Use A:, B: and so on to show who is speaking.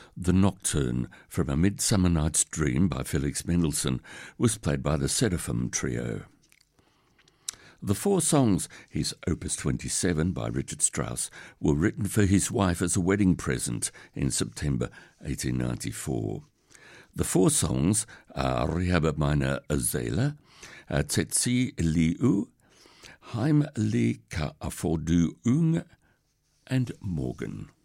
A: The Nocturne from A Midsummer Night's Dream by Felix Mendelssohn was played by the Seraphim Trio. The four songs, his Opus 27 by Richard Strauss, were written for his wife as a wedding present in September 1894. The four songs are Rehab meine Seele, Tsetsi Liu, Heimliche Aufforderung and Morgen.